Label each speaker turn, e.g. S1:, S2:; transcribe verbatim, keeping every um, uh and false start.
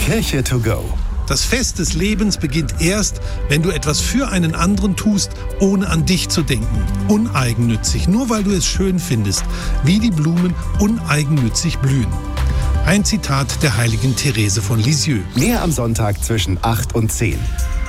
S1: Kirche to go.
S2: Das Fest des Lebens beginnt erst, wenn du etwas für einen anderen tust, ohne an dich zu denken. Uneigennützig, nur weil du es schön findest, wie die Blumen uneigennützig blühen. Ein Zitat der heiligen Therese von Lisieux.
S1: Mehr am Sonntag zwischen acht und zehn.